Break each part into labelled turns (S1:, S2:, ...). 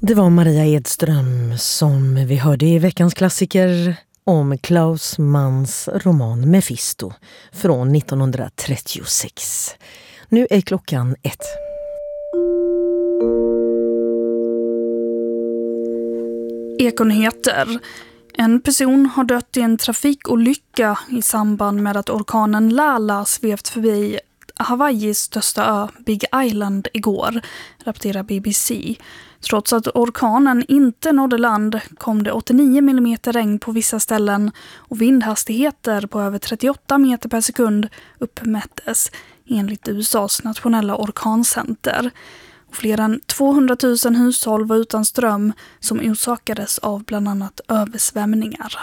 S1: Det var Maria Edström som vi hörde i veckans klassiker om Klaus Manns roman Mephisto från 1936. Nu är klockan 1.
S2: Ekonyheter. En person har dött i en trafikolycka i samband med att orkanen Lala svevt förbi Hawaiis största ö, Big Island, igår, rapporterar BBC. Trots att orkanen inte nådde land kom det 89 mm regn på vissa ställen och vindhastigheter på över 38 meter per sekund uppmättes enligt USAs nationella orkancenter. Och fler än 200 000 hushåll var utan ström som orsakades av bland annat översvämningar.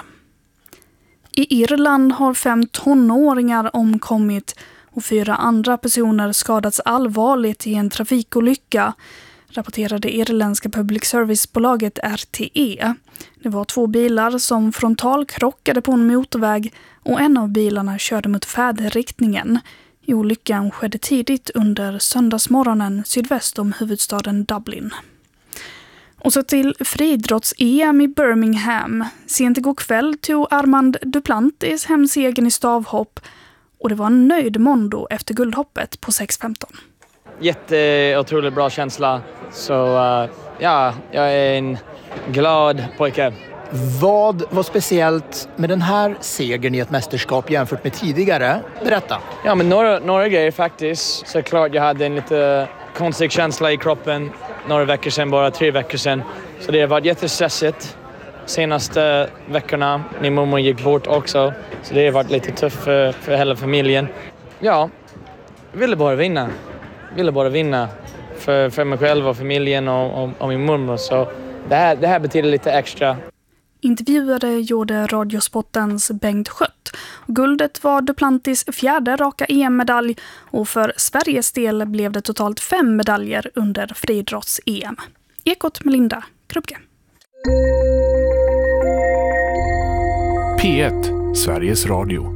S2: I Irland har 5 tonåringar omkommit och 4 andra personer skadats allvarligt i en trafikolycka, rapporterade irländska public service-bolaget RTE. Det var 2 bilar som frontalkrockade på en motorväg och en av bilarna körde mot färdriktningen. Olyckan skedde tidigt under söndagsmorgonen sydväst om huvudstaden Dublin. Och så till friidrotts-EM i Birmingham. Sent igår kväll tog Armand Duplantis hem segern i stavhopp och det var en nöjd Mondo efter guldhoppet på 6.15.
S3: Otroligt bra känsla. Så jag är en glad pojke.
S4: Vad var speciellt med den här segern i ett mästerskap jämfört med tidigare? Berätta.
S3: Ja, men några grejer faktiskt. Såklart jag hade en lite konstig känsla i kroppen några veckor sedan, bara 3 veckor sedan. Så det har varit jättestressigt senaste veckorna. Min mormor gick bort också. Så det har varit lite tufft för hela familjen. Ja, jag ville bara vinna för mig själv och familjen och min mormor. Så det här betyder lite extra.
S2: Intervjuade gjorde Radiosportens Bengt Skött. Guldet var Duplantis 4:e raka EM-medalj och för Sveriges del blev det totalt 5 medaljer under friidrotts-EM. Ekot med Linda Krupke.
S5: P1, Sveriges Radio.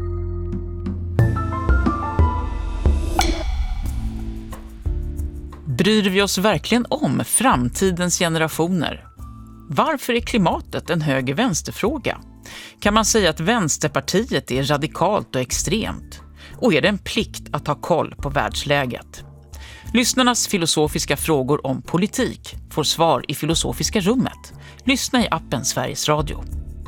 S6: Bryr vi oss verkligen om framtidens generationer? Varför är klimatet en hög vänsterfråga? Kan man säga att Vänsterpartiet är radikalt och extremt? Och är det en plikt att ha koll på världsläget? Lyssnarnas filosofiska frågor om politik får svar i Filosofiska rummet. Lyssna i appen Sveriges Radio.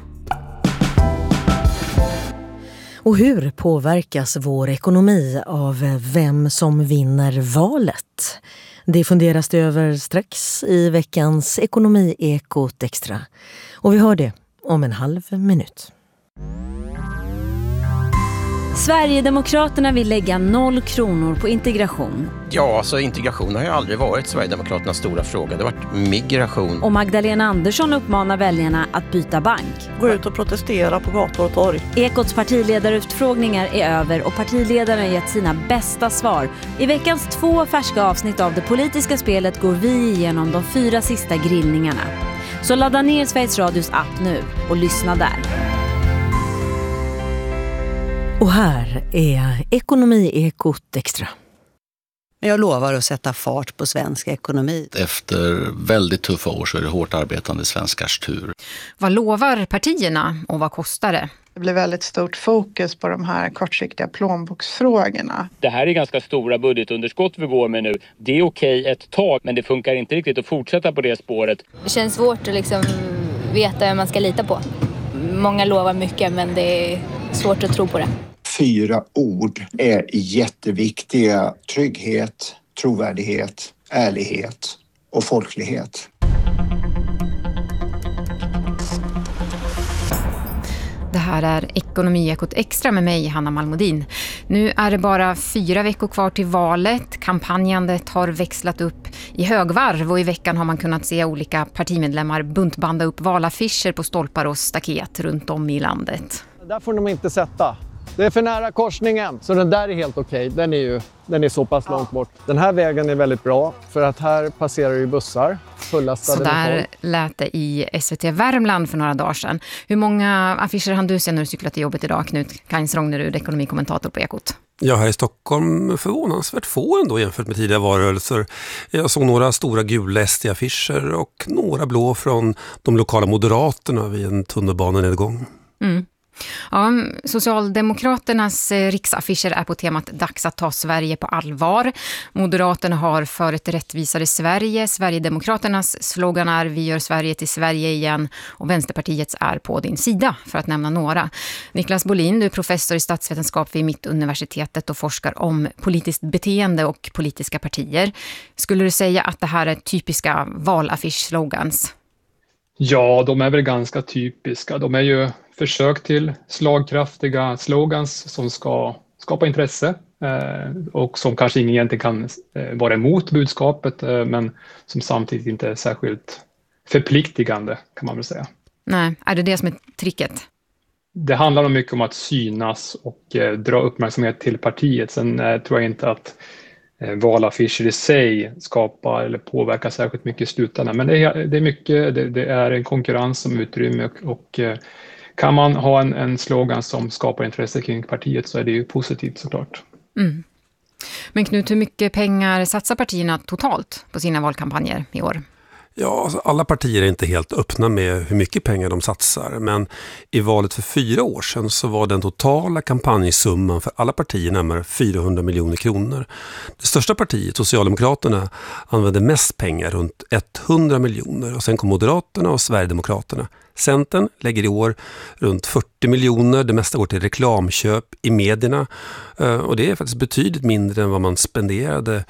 S1: Och hur påverkas vår ekonomi av vem som vinner valet? Det funderas det över strax i veckans Ekonomi-ekot extra. Och vi hör det om en halv minut.
S7: Sverigedemokraterna vill lägga 0 kronor på integration.
S8: Ja, alltså integration har ju aldrig varit Sverigedemokraternas stora fråga. Det har varit migration.
S7: Och Magdalena Andersson uppmanar väljarna att byta bank.
S9: Gå ut och protestera på gator och torg.
S7: Ekots partiledarutfrågningar är över och partiledarna har gett sina bästa svar. I veckans 2 färska avsnitt av Det politiska spelet går vi igenom de 4 sista grillningarna. Så ladda ner Sveriges Radios app nu och lyssna där.
S1: Och här är Ekonomi-ekot extra.
S9: Jag lovar att sätta fart på svensk ekonomi.
S10: Efter väldigt tuffa år så är det hårt arbetande svenskars tur.
S11: Vad lovar partierna och vad kostar det?
S12: Det blir väldigt stort fokus på de här kortsiktiga plånboksfrågorna.
S13: Det här är ganska stora budgetunderskott vi går med nu. Det är okej ett tag, men det funkar inte riktigt att fortsätta på det spåret.
S14: Det känns svårt att liksom veta vem man ska lita på. Många lovar mycket, men det är svårt att tro på det.
S15: 4 ord är jätteviktiga. Trygghet, trovärdighet, ärlighet och folklighet.
S11: Det här är Ekonomi-ekot extra med mig, Hanna Malmodin. Nu är det bara 4 veckor kvar till valet. Kampanjandet har växlat upp i högvarv och i veckan har man kunnat se olika partimedlemmar buntbanda upp valaffischer på stolpar och staket runt om i landet.
S16: Där får de inte sätta. Det är för nära korsningen, så den där är helt okej. Den är så pass långt bort. Den här vägen är väldigt bra för att här passerar ju bussar fullastade.
S11: Så där lät det i SVT Värmland för några dagar sedan. Hur många affischer hann du se när du cyklat till jobbet idag, Knut Kains Rognerud, ekonomikommentator på Ekot?
S17: Ja, här i Stockholm förvånansvärt få ändå jämfört med tidigare valrörelser. Jag såg några stora gula SD-affischer och några blå från de lokala moderaterna vid en tunnelbanenedgång.
S11: Mm. Ja, Socialdemokraternas riksaffischer är på temat dags att ta Sverige på allvar. Moderaterna har för ett rättvisare Sverige. Sverigedemokraternas slogan är vi gör Sverige till Sverige igen. Och Vänsterpartiets är på din sida, för att nämna några. Niklas Bolin, du är professor i statsvetenskap vid Mittuniversitetet och forskar om politiskt beteende och politiska partier. Skulle du säga att det här är typiska valaffisch-slogans?
S18: Ja, de är väl ganska typiska. De är ju försök till slagkraftiga slogans som ska skapa intresse och som kanske ingen egentligen kan vara emot budskapet, men som samtidigt inte är särskilt förpliktigande, kan man väl säga.
S11: Nej, är det som är tricket?
S18: Det handlar nog mycket om att synas och dra uppmärksamhet till partiet. Sen tror jag inte att valaffischer i sig skapar eller påverkar särskilt mycket i slutändan. Men det är mycket, det är en konkurrens om utrymme och kan man ha en slogan som skapar intresse kring partiet så är det ju positivt såklart.
S11: Mm. Men Knut, hur mycket pengar satsar partierna totalt på sina valkampanjer i år?
S17: Ja, alltså alla partier är inte helt öppna med hur mycket pengar de satsar, men i valet för 4 år sedan så var den totala kampanjsumman för alla partier närmare 400 miljoner kronor. Det största partiet, Socialdemokraterna, använde mest pengar, runt 100 miljoner, och sen kom Moderaterna och Sverigedemokraterna. Centern lägger i år runt 40 miljoner, det mesta går till reklamköp i medierna, och det är faktiskt betydligt mindre än vad man spenderade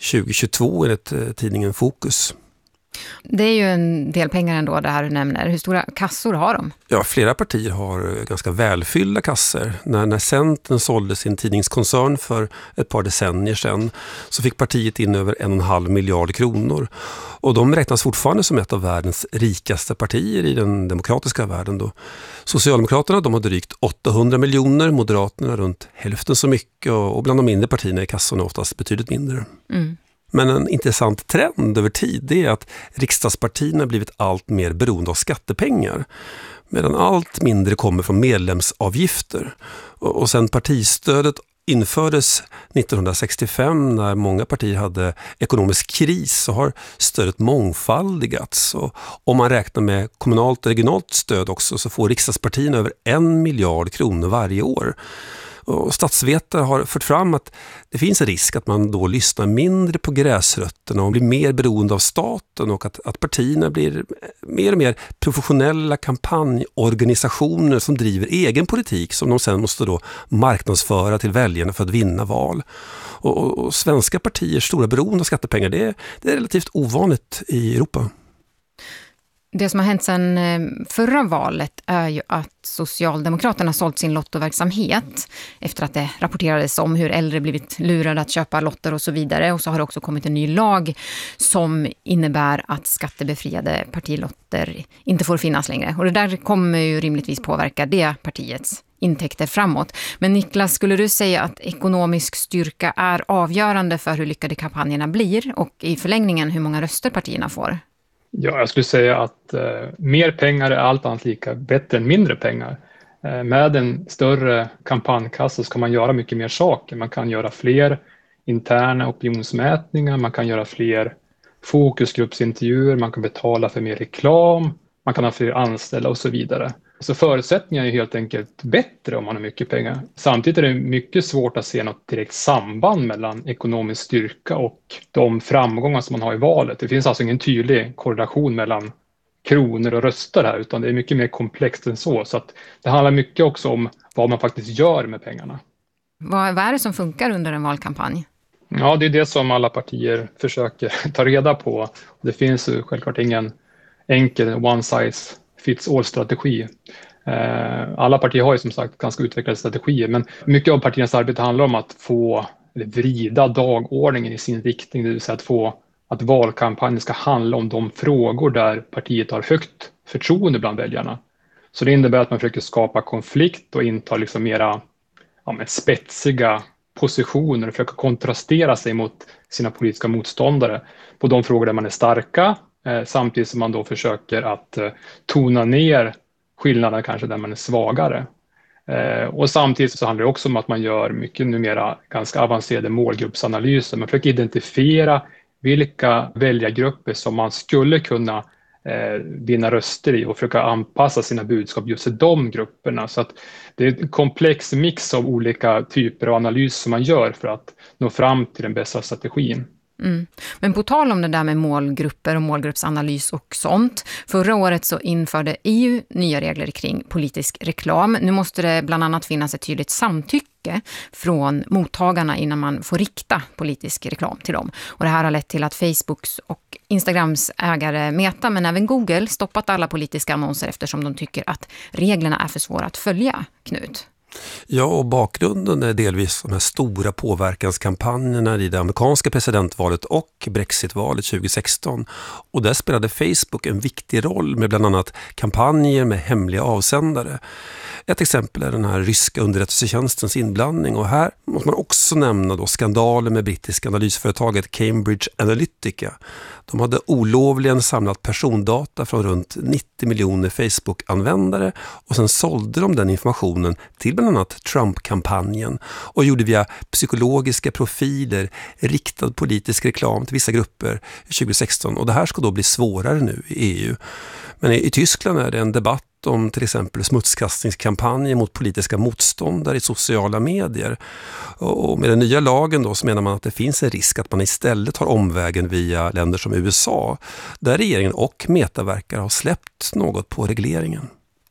S17: 2022 enligt tidningen Fokus.
S11: Det är ju en del pengar ändå det här du nämner. Hur stora kassor har de? Ja,
S17: flera partier har ganska välfyllda kassor. När Centern sålde sin tidningskoncern för ett par decennier sedan så fick partiet in över 1,5 miljard kronor. Och de räknas fortfarande som ett av världens rikaste partier i den demokratiska världen då. Socialdemokraterna, de har drygt 800 miljoner, Moderaterna runt hälften så mycket, och bland de mindre partierna är kassorna oftast betydligt mindre. Mm. Men en intressant trend över tid är att riksdagspartierna blivit allt mer beroende av skattepengar, medan allt mindre kommer från medlemsavgifter. Och sen partistödet infördes 1965 när många partier hade ekonomisk kris så har stödet mångfaldigats. Och om man räknar med kommunalt och regionalt stöd också så får riksdagspartierna över 1 miljard kronor varje år. Och statsvetare har fört fram att det finns en risk att man då lyssnar mindre på gräsrötterna och blir mer beroende av staten, och att partierna blir mer och mer professionella kampanjorganisationer som driver egen politik som de sen måste då marknadsföra till väljarna för att vinna val. Och svenska partiers stora beroende av skattepengar, det är relativt ovanligt i Europa.
S11: Det som har hänt sedan förra valet är ju att Socialdemokraterna sålt sin lottoverksamhet efter att det rapporterades om hur äldre blivit lurade att köpa lotter och så vidare. Och så har det också kommit en ny lag som innebär att skattebefriade partilotter inte får finnas längre. Och det där kommer ju rimligtvis påverka det partiets intäkter framåt. Men Niklas, skulle du säga att ekonomisk styrka är avgörande för hur lyckade kampanjerna blir och i förlängningen hur många röster partierna får?
S18: Ja, jag skulle säga att mer pengar är allt annat lika bättre än mindre pengar. Med en större kampanjkassa så kan man göra mycket mer saker. Man kan göra fler interna opinionsmätningar, man kan göra fler fokusgruppsintervjuer, man kan betala för mer reklam, man kan ha fler anställda och så vidare. Så förutsättningarna är helt enkelt bättre om man har mycket pengar. Samtidigt är det mycket svårt att se något direkt samband mellan ekonomisk styrka och de framgångar som man har i valet. Det finns alltså ingen tydlig korrelation mellan kronor och röster här, utan det är mycket mer komplext än så. Så att det handlar mycket också om vad man faktiskt gör med pengarna.
S11: Vad är det som funkar under en valkampanj?
S18: Ja, det är det som alla partier försöker ta reda på. Det finns självklart ingen enkel one size fits all-strategi. Alla partier har ju som sagt ganska utvecklade strategier, men mycket av partiernas arbete handlar om att få eller vrida dagordningen i sin riktning, det vill säga att få att valkampanjen ska handla om de frågor där partiet har högt förtroende bland väljarna. Så det innebär att man försöker skapa konflikt och inta liksom mera spetsiga positioner och försöka kontrastera sig mot sina politiska motståndare på de frågor där man är starka, samtidigt som man då försöker att tona ner skillnader kanske där man är svagare. Och samtidigt så handlar det också om att man gör mycket numera ganska avancerade målgruppsanalyser. Man försöker identifiera vilka väljargrupper som man skulle kunna vinna röster i och försöka anpassa sina budskap just till de grupperna. Så att det är en komplex mix av olika typer av analys som man gör för att nå fram till den bästa strategin.
S11: Mm. Men på tal om det där med målgrupper och målgruppsanalys och sånt. Förra året så införde EU nya regler kring politisk reklam. Nu måste det bland annat finnas ett tydligt samtycke från mottagarna innan man får rikta politisk reklam till dem. Och det här har lett till att Facebooks och Instagrams ägare Meta, men även Google, stoppat alla politiska annonser eftersom de tycker att reglerna är för svåra att följa, Knut.
S17: Ja, och bakgrunden är delvis de här stora påverkanskampanjerna i det amerikanska presidentvalet och Brexitvalet 2016. Och där spelade Facebook en viktig roll med bland annat kampanjer med hemliga avsändare. Ett exempel är den här ryska underrättelsetjänstens inblandning, och här måste man också nämna då skandalen med brittiska analysföretaget Cambridge Analytica. De hade olovligen samlat persondata från runt 90 miljoner Facebook-användare och sen sålde de den informationen till bland annat Trump-kampanjen och gjorde via psykologiska profiler riktad politisk reklam till vissa grupper 2016, och det här ska då bli svårare nu i EU. Men i Tyskland är det en debatt om till exempel smutskastningskampanjer mot politiska motståndare i sociala medier. Och med den nya lagen då så menar man att det finns en risk att man istället tar omvägen via länder som USA, där regeringen och Meta verkar ha släppt något på regleringen.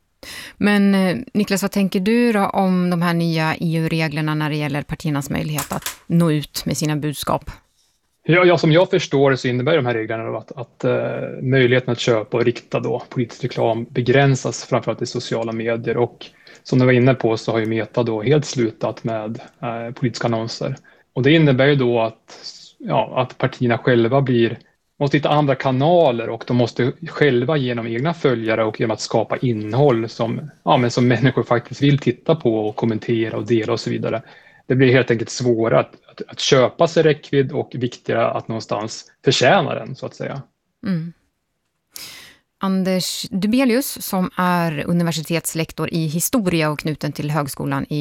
S11: Men Niklas, vad tänker du då om de här nya EU-reglerna när det gäller partiernas möjlighet att nå ut med sina budskap?
S18: Ja, som jag förstår så innebär de här reglerna att möjligheten att köpa och rikta då politisk reklam begränsas framförallt i sociala medier, och som du var inne på så har ju Meta då helt slutat med politiska annonser. Och det innebär ju då att partierna själva måste hitta andra kanaler, och de måste själva genom egna följare och genom att skapa innehåll som människor faktiskt vill titta på och kommentera och dela och så vidare. Det blir helt enkelt svårare att köpa sig räckvidd och viktigare att någonstans förtjäna den, så att säga.
S11: Mm. Anders Dubelius, som är universitetslektor i historia och knuten till högskolan i